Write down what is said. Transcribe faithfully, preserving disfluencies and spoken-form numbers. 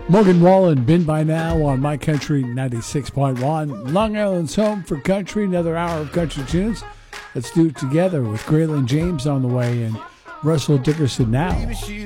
Morgan Wallen, Been By Now on My Country ninety-six point one. Long Island's home for country, another hour of country tunes. Let's do it together with Graylin James on the way and Russell Dickerson now.